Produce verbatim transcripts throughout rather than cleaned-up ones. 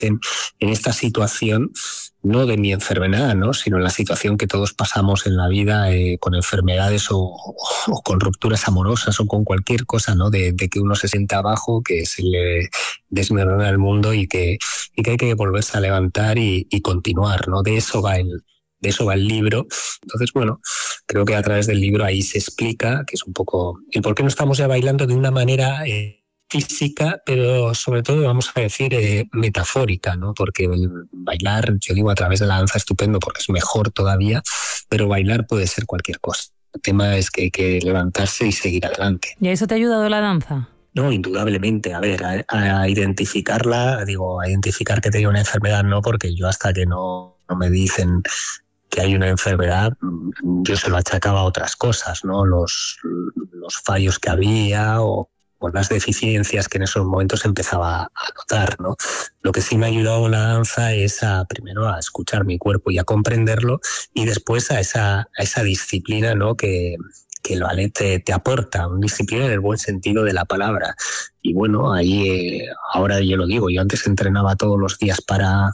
en, en esta situación, no de mi enfermedad, ¿no? Sino en la situación que todos pasamos en la vida eh, con enfermedades o, o con rupturas amorosas o con cualquier cosa, ¿no? De, de que uno se sienta abajo, que se le desmorona el mundo y que, y que hay que volverse a levantar y, y continuar, ¿no? De eso va el, de eso va el libro. Entonces, bueno, creo que a través del libro ahí se explica, que es un poco el por qué no estamos ya bailando de una manera Eh, física, pero sobre todo, vamos a decir, eh, metafórica, ¿no? Porque bailar, yo digo a través de la danza estupendo porque es mejor todavía, pero bailar puede ser cualquier cosa. El tema es que hay que levantarse y seguir adelante. ¿Y a eso te ha ayudado la danza? No, indudablemente. A ver, a, a identificarla, digo, a identificar que tenía una enfermedad no, porque yo hasta que no, no me dicen que hay una enfermedad, yo se lo achacaba a otras cosas, ¿no? Los, los fallos que había o por las deficiencias que en esos momentos empezaba a notar, ¿no? Lo que sí me ha ayudado la danza es a, primero a escuchar mi cuerpo y a comprenderlo, y después a esa, a esa disciplina, ¿no? que, que el ballet te, te aporta, una disciplina en el buen sentido de la palabra. Y bueno, ahí eh, ahora yo lo digo, yo antes entrenaba todos los días para,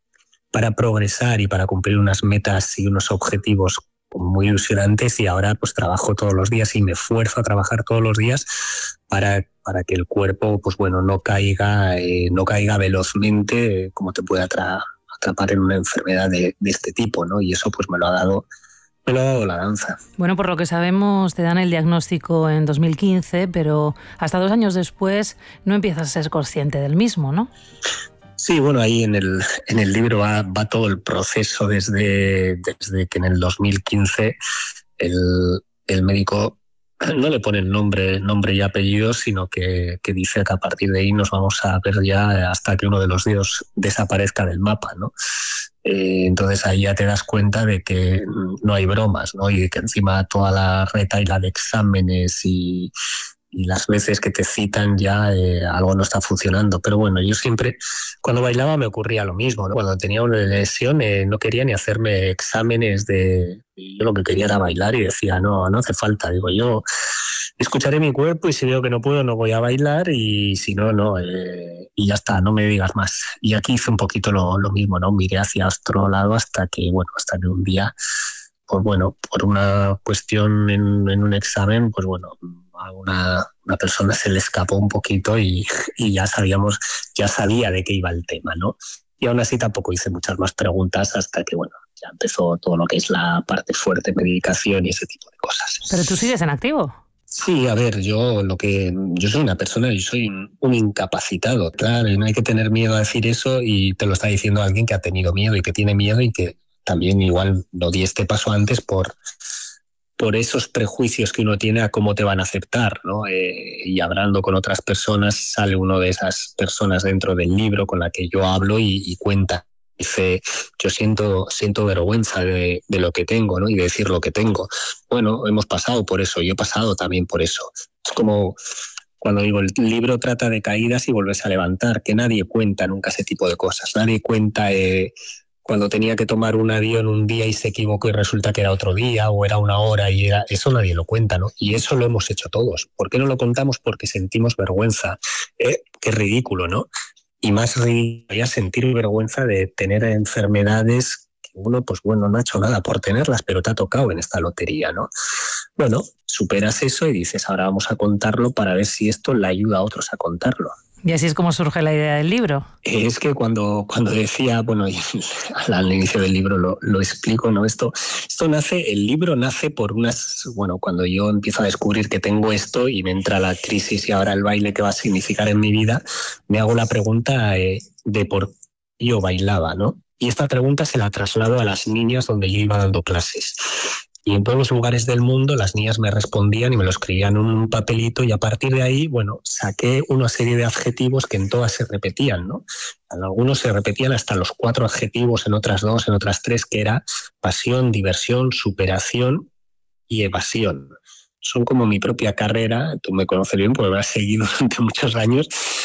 para progresar y para cumplir unas metas y unos objetivos muy ilusionantes, y ahora pues trabajo todos los días y me esfuerzo a trabajar todos los días para, para que el cuerpo pues bueno no caiga eh, no caiga velozmente eh, como te puede atra- atrapar en una enfermedad de, de este tipo, ¿no? Y eso pues me lo ha dado me lo ha dado la danza. Bueno, por lo que sabemos te dan el diagnóstico en dos mil quince, pero hasta dos años después no empiezas a ser consciente del mismo, ¿no? Sí, bueno, ahí en el, en el libro va, va todo el proceso desde, desde que en el dos mil quince el, el médico no le pone nombre, nombre y apellido, sino que, que dice que a partir de ahí nos vamos a ver ya hasta que uno de los dedos desaparezca del mapa, ¿no? Eh, entonces ahí ya te das cuenta de que no hay bromas, ¿no? Y que encima toda la retahíla de exámenes y y las veces que te citan ya eh, algo no está funcionando. Pero bueno, yo siempre, cuando bailaba me ocurría lo mismo, ¿no? Cuando tenía una lesión eh, no quería ni hacerme exámenes de... Yo lo que quería era bailar y decía, no, no hace falta. Digo, yo escucharé mi cuerpo y si veo que no puedo no voy a bailar y si no, no. Eh, y ya está, no me digas más. Y aquí hice un poquito lo, lo mismo, ¿no? Miré hacia otro lado hasta que, bueno, hasta que un día, pues bueno, por una cuestión en, en un examen, pues bueno, a una, una persona se le escapó un poquito y, y ya sabíamos, ya sabía de qué iba el tema, ¿no? Y aún así tampoco hice muchas más preguntas hasta que, bueno, ya empezó todo lo que es la parte fuerte, medicación y ese tipo de cosas. Pero tú sigues en activo. Sí, a ver, yo lo que yo soy una persona, yo soy un, un incapacitado, claro, y no hay que tener miedo a decir eso, y te lo está diciendo alguien que ha tenido miedo y que tiene miedo y que también igual no di este paso antes por por esos prejuicios que uno tiene a cómo te van a aceptar, ¿no? Eh, y hablando con otras personas, sale uno de esas personas dentro del libro con la que yo hablo y, y cuenta. Dice, yo siento, siento vergüenza de, de lo que tengo, ¿no? Y de decir lo que tengo. Bueno, hemos pasado por eso, yo he pasado también por eso. Es como cuando digo, el libro trata de caídas y volverse a levantar, que nadie cuenta nunca ese tipo de cosas. Nadie cuenta... Eh, cuando tenía que tomar un avión un día y se equivocó y resulta que era otro día o era una hora y era... Eso nadie lo cuenta, ¿no? Y eso lo hemos hecho todos. ¿Por qué no lo contamos? Porque sentimos vergüenza. Eh, qué ridículo, ¿no? Y más ridículo sentir vergüenza de tener enfermedades que uno, pues bueno, no ha hecho nada por tenerlas, pero te ha tocado en esta lotería, ¿no? Bueno, superas eso y dices, ahora vamos a contarlo para ver si esto le ayuda a otros a contarlo. Y así es como surge la idea del libro. Es que cuando, cuando decía, bueno, al inicio del libro lo, lo explico, ¿no? Esto, esto nace, el libro nace por unas, bueno, cuando yo empiezo a descubrir que tengo esto y me entra la crisis y ahora el baile, ¿qué va a significar en mi vida? Me hago la pregunta eh, de por qué yo bailaba, ¿no? Y esta pregunta se la traslado a las niñas donde yo iba dando clases. Y en todos los lugares del mundo las niñas me respondían y me lo escribían en un papelito, y a partir de ahí, bueno, saqué una serie de adjetivos que en todas se repetían, ¿no? En algunos se repetían hasta los cuatro adjetivos, en otras dos, en otras tres, que era pasión, diversión, superación y evasión. Son como mi propia carrera, tú me conoces bien porque me has seguido durante muchos años,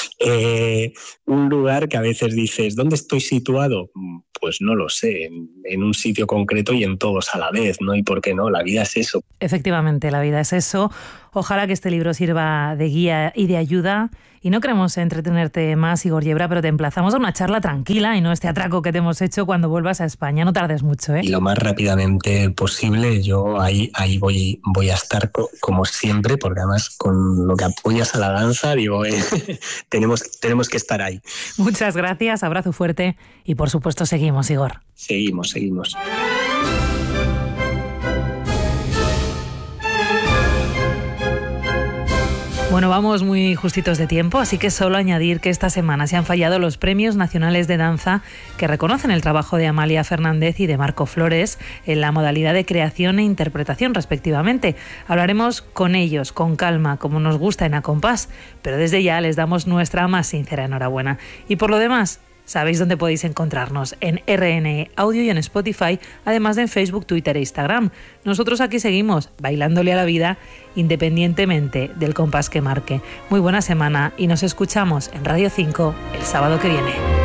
eh, un lugar que a veces dices, ¿dónde estoy situado? Pues no lo sé, en, en un sitio concreto y en todos a la vez, ¿no? ¿Y por qué no? La vida es eso. Efectivamente, la vida es eso. Ojalá que este libro sirva de guía y de ayuda. Y no queremos entretenerte más, Igor Yebra, pero te emplazamos a una charla tranquila y no este atraco que te hemos hecho cuando vuelvas a España. No tardes mucho, ¿eh? Y lo más rápidamente posible. Yo ahí, ahí voy, voy a estar co- como siempre, porque además con lo que apoyas a la danza, digo, eh, tenemos, tenemos que estar ahí. Muchas gracias, abrazo fuerte y por supuesto seguimos, Igor. Seguimos, seguimos. Bueno, vamos muy justitos de tiempo, así que solo añadir que esta semana se han fallado los Premios Nacionales de Danza que reconocen el trabajo de Amalia Fernández y de Marco Flores en la modalidad de creación e interpretación, respectivamente. Hablaremos con ellos, con calma, como nos gusta en A Compás, pero desde ya les damos nuestra más sincera enhorabuena. Y por lo demás, sabéis dónde podéis encontrarnos, en R N E Audio y en Spotify, además de en Facebook, Twitter e Instagram. Nosotros aquí seguimos, bailándole a la vida, independientemente del compás que marque. Muy buena semana y nos escuchamos en Radio cinco el sábado que viene.